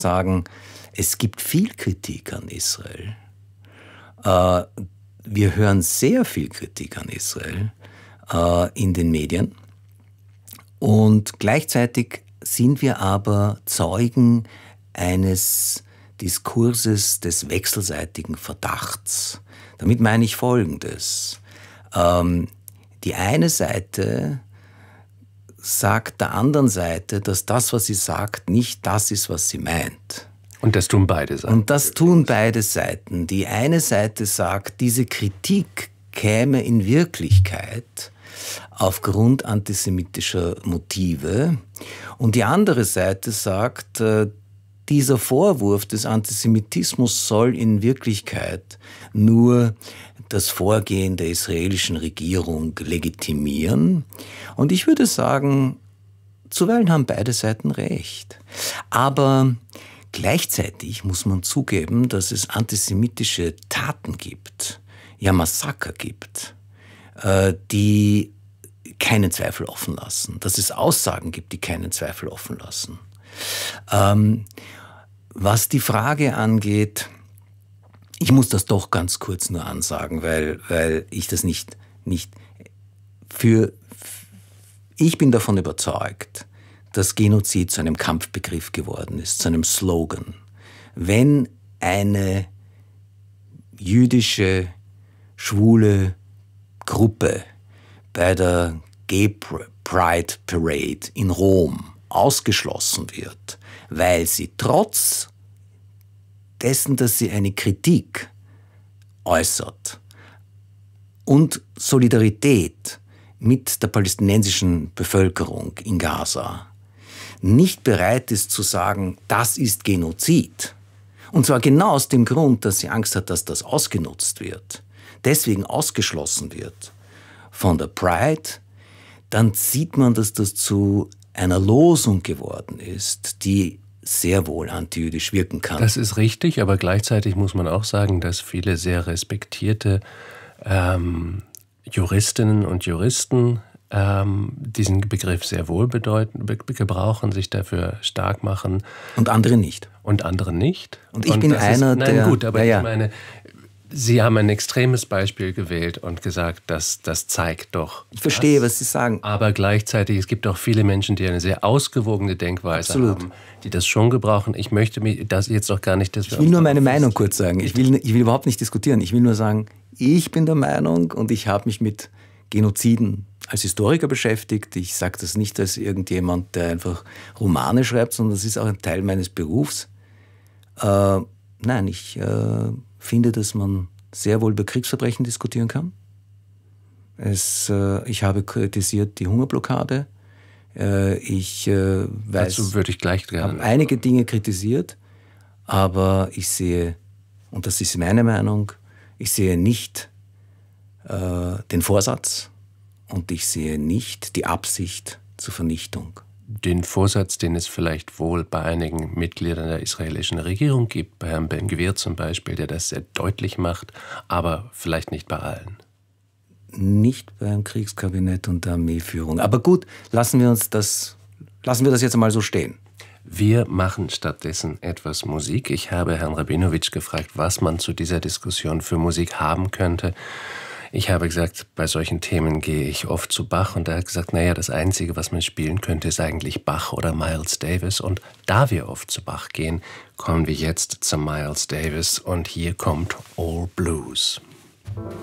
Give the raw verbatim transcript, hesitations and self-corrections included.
sagen, es gibt viel Kritik an Israel. Äh, wir hören sehr viel Kritik an Israel äh, in den Medien. Und gleichzeitig sind wir aber Zeugen eines Diskurses des wechselseitigen Verdachts. Damit meine ich Folgendes. Ähm, die eine Seite sagt der anderen Seite, dass das, was sie sagt, nicht das ist, was sie meint. Und das tun beide Seiten. Und das tun beide Seiten. Die eine Seite sagt, diese Kritik käme in Wirklichkeit aufgrund antisemitischer Motive. Und die andere Seite sagt, dieser Vorwurf des Antisemitismus soll in Wirklichkeit nur das Vorgehen der israelischen Regierung legitimieren. Und ich würde sagen, zuweilen haben beide Seiten recht. Aber gleichzeitig muss man zugeben, dass es antisemitische Taten gibt, ja Massaker gibt, die keinen Zweifel offen lassen. Dass es Aussagen gibt, die keinen Zweifel offen lassen. Ähm, was die Frage angeht, ich muss das doch ganz kurz nur ansagen, weil, weil ich das nicht, nicht für, ich bin davon überzeugt, dass Genozid zu einem Kampfbegriff geworden ist, zu einem Slogan. Wenn eine jüdische, schwule Gruppe bei der Gay Pride Parade in Rom ausgeschlossen wird, weil sie trotz dessen, dass sie eine Kritik äußert und Solidarität mit der palästinensischen Bevölkerung in Gaza nicht bereit ist zu sagen, das ist Genozid. Und zwar genau aus dem Grund, dass sie Angst hat, dass das ausgenutzt wird, deswegen ausgeschlossen wird von der Pride, dann sieht man, dass das zu einer Losung geworden ist, die sehr wohl antijüdisch wirken kann. Das ist richtig, aber gleichzeitig muss man auch sagen, dass viele sehr respektierte ähm, Juristinnen und Juristen ähm, diesen Begriff sehr wohl bedeuten, be gebrauchen, sich dafür stark machen. Und andere nicht. Und andere nicht. Und ich und bin einer, ist, nein, der... gut, aber ja, ja. ich meine... Sie haben ein extremes Beispiel gewählt und gesagt, dass das zeigt doch. Ich verstehe, das. was Sie sagen. Aber gleichzeitig, es gibt auch viele Menschen, die eine sehr ausgewogene Denkweise Absolut. haben, die das schon gebrauchen. Ich möchte mich das jetzt auch gar nicht... Dass ich will nur meine Meinung kurz sagen. Ich will, ich will überhaupt nicht diskutieren. Ich will nur sagen, ich bin der Meinung und ich habe mich mit Genoziden als Historiker beschäftigt. Ich sage das nicht als irgendjemand, der einfach Romane schreibt, sondern das ist auch ein Teil meines Berufs. Äh, nein, ich... Äh, finde, dass man sehr wohl über Kriegsverbrechen diskutieren kann. Es, äh, ich habe kritisiert die Hungerblockade. Äh, ich äh, weiß, dazu würde ich gleich gerne. habe einige Dinge kritisiert, aber ich sehe, und das ist meine Meinung, ich sehe nicht äh, den Vorsatz und ich sehe nicht die Absicht zur Vernichtung. Den Vorsatz, den es vielleicht wohl bei einigen Mitgliedern der israelischen Regierung gibt, bei Herrn Ben-Gvir zum Beispiel, der das sehr deutlich macht, aber vielleicht nicht bei allen. Nicht beim Kriegskabinett und der Armeeführung. Aber gut, lassen wir uns das, lassen wir das jetzt einmal so stehen. Wir machen stattdessen etwas Musik. Ich habe Herrn Rabinowitsch gefragt, was man zu dieser Diskussion für Musik haben könnte. Ich habe gesagt, bei solchen Themen gehe ich oft zu Bach und er hat gesagt, naja, das Einzige, was man spielen könnte, ist eigentlich Bach oder Miles Davis. Und da wir oft zu Bach gehen, kommen wir jetzt zu Miles Davis und hier kommt All Blues.